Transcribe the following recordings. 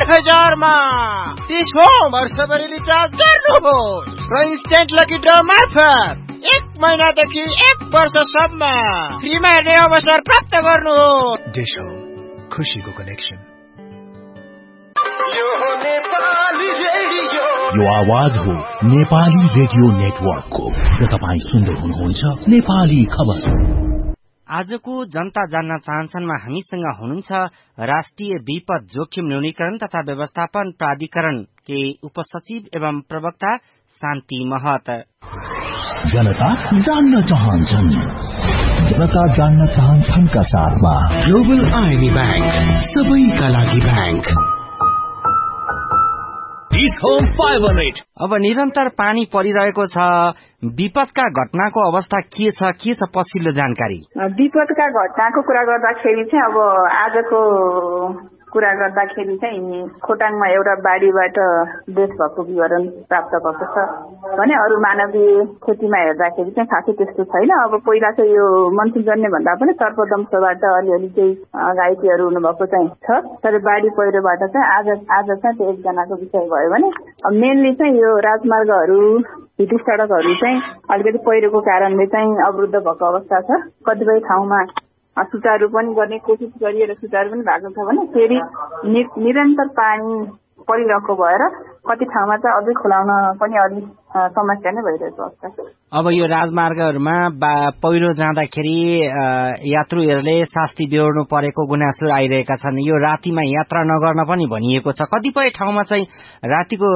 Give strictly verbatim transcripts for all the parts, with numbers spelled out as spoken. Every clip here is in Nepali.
एक हजारमा तीस हो वर्षभरि रिचार्ज गर्नुहोस् र इन्स्टेन्ट लकी ड्र मार्फत एक महिनादेखि एक वर्षसम्म फ्रीमा हेर्ने अवसर प्राप्त गर्नुहोस्। डिश हो खुशीको कनेक्सन। यो आवाज हो नेपाली रेडियो नेटवर्कको र तपाईँ सुन्दै हुनुहुन्छ नेपाली खबर। आजको जनता जान्न चाहन्छनमा हामीसँग हुनुहुन्छ राष्ट्रिय विपद जोखिम न्यूनीकरण तथा व्यवस्थापन प्राधिकरण के उपसचिव एवं प्रवक्ता शान्ति महत। जनता जान्न चाहन्छन् जनता जान्न चाहन्छन् का साथमा ग्लोबल आईएमई बैंक सबैका लागि बैंक। अब निरन्तर पानी परिरहेको छ, विपदका घटनाको अवस्था के छ के छ पछिल्लो जानकारी? विपदका घटनाको कुरा गर्दाखेरि चाहिँ अब आजको कुरा गर्दाखेरि चाहिँ खोटाङमा एउटा बाढीबाट डेथ भएको विवरण प्राप्त भएको छ भने अरू मानवीय क्षतिमा हेर्दाखेरि चाहिँ खासै त्यस्तो छैन। अब पहिला चाहिँ यो मनसुनजन्य भन्दा पनि सर्पदंशबाट अलिअलि केही घाइतेहरू हुनुभएको चाहिँ छ, तर बाढी पहिरोबाट चाहिँ आज आज चाहिँ त्यो एकजनाको विषय भयो भने मेनली चाहिँ यो राजमार्गहरू भित्री सड़कहरू चाहिँ अलिकति पहिरोको कारणले चाहिँ अवरुद्ध भएको अवस्था छ। कतिपय ठाउँमा सुचारू पनि गर्ने कोसिस गरिएर सुचारू पनि भएको छ भने फेरि निरन्तर पानी परिरहेको भएर कति ठाउँमा चाहिँ अझै खुलाउन पनि अलि समस्या नै भइरहेको अवस्था छ। अब यो राजमार्गहरूमा पहिरो जाँदाखेरि यात्रुहरूले शास्ति बेहोर्नु परेको गुनासो आइरहेका छन्। यो रातिमा यात्रा नगर्न पनि भनिएको छ। कतिपय ठाउँमा चाहिँ रातिको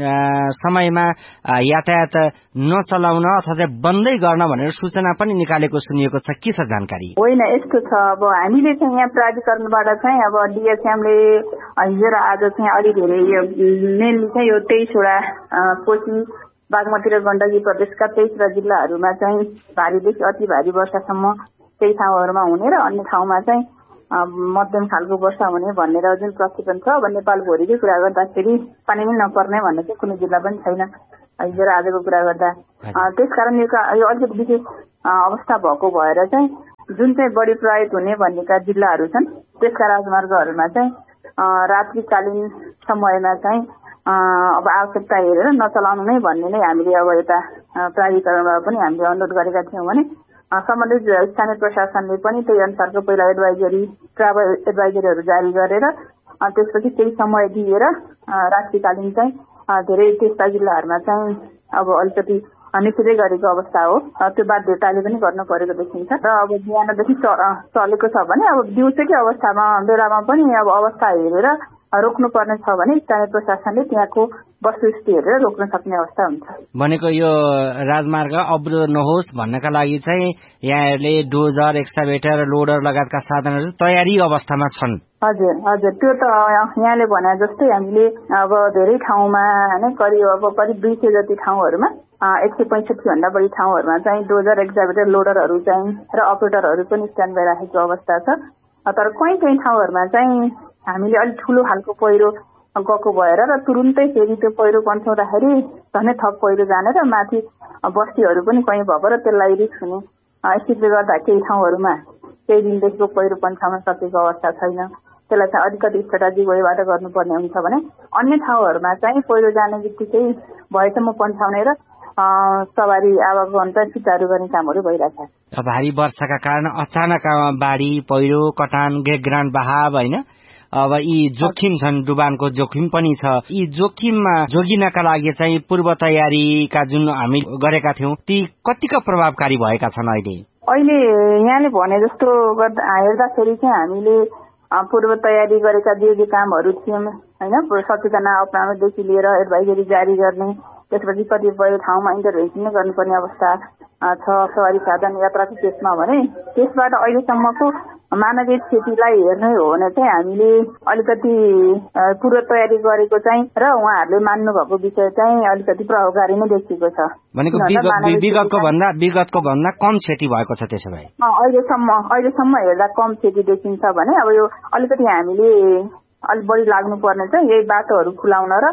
समयमा यातायात नचलाउन अथवा बन्दै गर्न भनेर सूचना पनि निकालेको सुनिएको छ, के छ जानकारी? होइन, यस्तो छ। अब हामीले चाहिँ यहाँ प्राधिकरणबाट चाहिँ अब डीएसएमले हिजो र आज चाहिँ अलि धेरै मेनली चाहिँ यो तेइसवटा कोशी बागमती र गण्डकी प्रदेशका तेइसवटा जिल्लाहरूमा चाहिँ भारीदेखि अति भारी वर्षासम्म केही ठाउँहरूमा हुने र अन्य ठाउँमा चाहिँ मध्यम खालको वर्षा हुने भनेर जुन प्रक्षेपण छ। अब नेपालभरिकै कुरा गर्दाखेरि पानी नै नपर्ने भन्ने चाहिँ कुनै जिल्ला पनि छैन हिजो र आजको कुरा गर्दा। त्यसकारण यो अलिकति विशेष अवस्था भएको भएर चाहिँ जुन चाहिँ बढी प्रभावित हुने भन्नेका जिल्लाहरू छन् त्यसका राजमार्गहरूमा चाहिँ रात्रिकालीन समयमा चाहिँ अब आवश्यकता हेरेर नचलाउनु नै भन्ने नै हामीले अब यता प्राधिकरणबाट पनि हामीले अनुरोध गरेका थियौँ भने सम्बन्धित स्थानीय प्रशासनले पनि त्यही अनुसारको पहिला एडभाइजरी ट्राभल एडभाइजरीहरू जारी गरेर त्यसपछि केही समय दिएर रात्रिकालीन चाहिँ धेरै त्यस्ता जिल्लाहरूमा चाहिँ अब अलिकति निषेधै गरेको अवस्था हो। त्यो बाध्यताले पनि गर्नु परेको देखिन्छ र अब बिहानदेखि चलेको छ भने अब दिउँसोकै अवस्थामा बेलामा पनि अब अवस्था हेरेर रोक्नु पर्ने छ भने स्थानीय प्रशासनले त्यहाँको वस्तुस्थिति हेरेर रोक्न सक्ने अवस्था हुन्छ। भनेको यो राजमार्ग अवरुद्ध नहोस् भन्नका लागि चाहिँ यहाँहरूले डोजर, एक्सकाभेटर, लोडर लगायतका साधनहरू तयारी अवस्थामा छन्। हजुर हजुर त्यो त यहाँले भने जस्तै हामीले अब धेरै ठाउँमा नै करिब अब करिब दुई सय जति ठाउँहरूमा एक सय पैंसठी भन्दा बढी ठाउँहरूमा चाहिँ डोजर, एक्सकाभेटर, लोडरहरू चाहिँ र अपरेटरहरू पनि स्ट्यान्ड बाई राखेको अवस्था छ। तर कहीँ कहीँ ठाउँहरूमा चाहिँ हामीले अलिक ठुलो खालको पहिरो गएको भएर र तुरुन्तै फेरि त्यो पहिरो पन्छाउँदाखेरि झनै थप पहिरो जाने र माथि बस्तीहरू पनि कहीँ भएको र त्यसलाई रिस्क हुने स्थितिले गर्दा केही ठाउँहरूमा केही दिनदेखिको पहिरो पन्छाउन सकेको अवस्था छैन। त्यसलाई चाहिँ अलिकति स्ट्राटेजिक वेबाट गर्नुपर्ने हुन्छ भने अन्य ठाउँहरूमा चाहिँ पहिरो जाने बित्तिकै भएसम्म पन्छाउने र सवारी आवागमन चाहिँ सुचारू गर्ने कामहरू भइरहेछ। भारी वर्षाका कारण अचानक बाढी, पहिरो, कटान, गेग्रान बहाव होइन, अब यी जोखिम छन्, डुबानको जोखिम पनि छ। यी जोखिममा जोगिनका लागि चाहिँ पूर्व तयारीका जुन हामी गरेका थियौँ ती कतिको प्रभावकारी भएका छन् अहिले? अहिले यहाँले भने जस्तो हेर्दाखेरि चाहिँ हामीले पूर्व तयारी गरेका जे जे कामहरू थियौँ होइन, सचेतना अपनाउनदेखि लिएर एडभाइजरी जारी गर्ने, त्यसपछि कतिपय ठाउँमा इन्टरभेन्सन नै गर्नुपर्ने अवस्था छ सवारी साधन यात्राको केसमा भने त्यसबाट अहिलेसम्मको मानवीय क्षतिलाई हेर्ने हो भने चाहिँ हामीले अलिकति पूर्व तयारी गरेको चाहिँ र उहाँहरूले मान्नु भएको विषय चाहिँ अलिकति प्रभावकारी नै देखिएको छ। भनेको विगतको भन्दा विगतको भन्दा कम क्षति भएको छ। त्यसो भए अहिलेसम्म अहिलेसम्म हेर्दा कम क्षति देखिन्छ भने अब यो अलिकति हामीले अलिक बढी लाग्नुपर्ने चाहिँ यही बाटोहरू खुलाउन र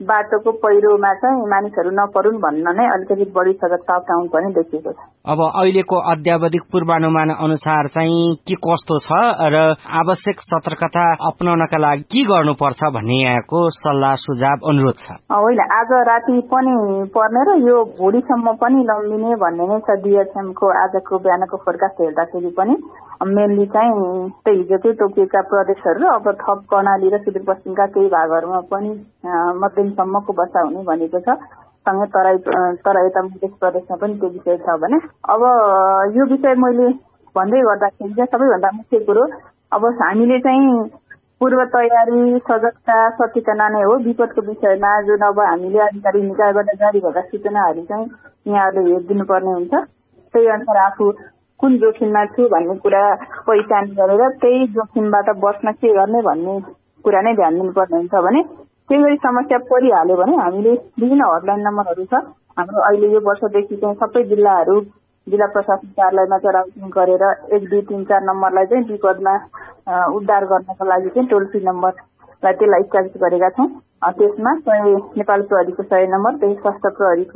बाटोको पहिरोमा चाहिँ मानिसहरू नपरुन् भन्न नै अलिकति बढी सजगता अप्नाउनु पनि देखिएको छ। अब अहिलेको अध्यावधिक पूर्वानुमान अनुसार चाहिँ के कस्तो छ र आवश्यक सतर्कता अपनाउनका लागि के गर्नुपर्छ भन्ने यहाँको सल्लाह सुझाव अनुरोध छ? होइन, आज राति पनि पर्ने र यो भोलिसम्म पनि लम्बिने भन्ने नै छ। डिएसएमको आजको बिहानको फोरकास्ट हेर्दाखेरि पनि मेनली चाहिँ हिजोकै तोकिएका प्रदेशहरू अब थप कर्णाली र सुदूरपश्चिमका केही भागहरूमा पनि मध्यमसम्मको वर्षा हुने भनेको छ। सँगै तराई तर यता मध्य प्रदेशमा पनि त्यो विषय छ भने अब यो विषय मैले भन्दै गर्दाखेरि चाहिँ सबैभन्दा मुख्य कुरो अब हामीले चाहिँ पूर्व तयारी सजगता सचेतना नै हो विपदको विषयमा। जुन अब हामीले अधिकारी निकायबाट जारी भएका सूचनाहरू चाहिँ यहाँहरूले हेरिदिनु पर्ने हुन्छ। त्यही अनुसार आफू कुन जोखिममा छु भन्ने कुरा पहिचान गरेर त्यही जोखिमबाट बस्न के गर्ने भन्ने कुरा नै ध्यान दिनुपर्ने हुन्छ भने त्यही गरी समस्या परिहाल्यो भने हामीले विभिन्न हटलाइन नम्बरहरू छ हाम्रो। अहिले यो वर्षदेखि चाहिँ सबै जिल्लाहरू जिल्ला प्रशासन कार्यालयमा चाहिँ राउटिङ गरेर एक दुई तीन चार नम्बरलाई चाहिँ विपदमा उद्धार गर्नको लागि चाहिँ टोल फ्री नम्बरलाई त्यसलाई इस्टाब्लिस गरेका छौँ। त्यसमा सय नेपाल प्रहरीको सय नम्बर, त्यही स्वास्थ्य प्रहरीको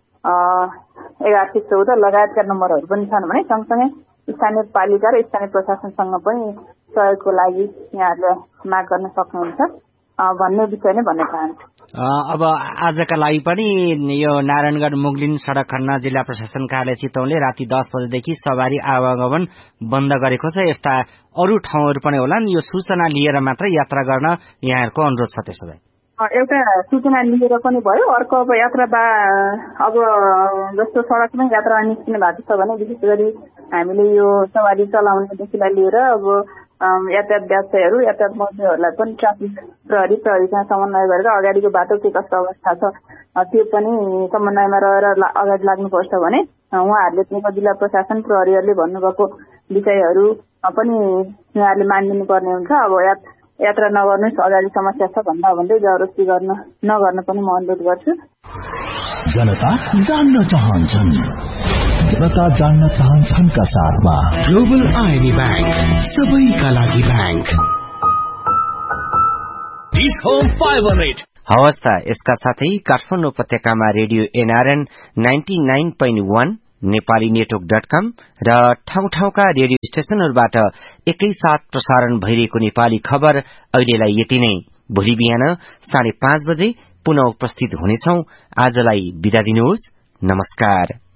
एघार सय चौध लगायतका नम्बरहरू पनि छन् भने सँगसँगै स्थानीय पालिका र स्थानीय प्रशासनसँग पनि सहयोगको लागि यहाँहरूले माग गर्न सक्नुहुन्छ भन्ने विषय नै भन्न चाहन्छु। अब आजका लागि पनि यो नारायणगढ मुगलिन सड़क खण्ड जिल्ला प्रशासन कार्यालय चितवनले राति दस बजेदेखि सवारी आवागमन बन्द गरेको छ। यस्ता अरू ठाउँहरू पनि होलान्, यो सूचना लिएर मात्र यात्रा गर्न यहाँहरूको अनुरोध छ? त्यसो भए एउटा सूचना लिएर पनि भयो। अर्को अब यात्रा बा अब जस्तो सड़कमै यात्रा निस्किने भएको छ भने विशेष गरी हामीले यो सवारी चलाउनेदेखिलाई लिएर अब यातायात व्यवसायहरू यातायात मजदुरहरूलाई पनि ट्राफिक प्रहरी प्रहरीसँग समन्वय गरेर अगाडिको बाटो के कस्तो अवस्था छ त्यो पनि समन्वयमा रहेर अगाडि लाग्नुपर्छ भने उहाँहरूले त्यहाँको जिल्ला प्रशासन प्रहरीहरूले भन्नुभएको विषयहरू पनि उहाँहरूले मानिदिनु पर्ने हुन्छ। अब यात्रा नगर्नुहोस् अगाडि समस्या छ भन्दा भन्दै जबरजस्ती गर्न नगर्न पनि म अनुरोध गर्छु। जनता जान्न चाहन्छन् जनता जान्न चाहन्छन्का साथमा ग्लोबल आइबी ब्याङ्क, सबैका लागि ब्याङ्क। हवस् त, यसका साथै काठमाडौँ उपत्यकामा radio NRN ninety nine point one, Nepali network dot कम र ठाउँ ठाउँका रेडियो स्टेशनहरूबाट एकैसाथ प्रसारण भइरहेको नेपाली खबर अहिलेलाई यति नै। भोलि बिहान साढे पाँच बजे पुनः उपस्थित हुनेछौं। आजलाई बिदा दिनुहोस्, नमस्कार।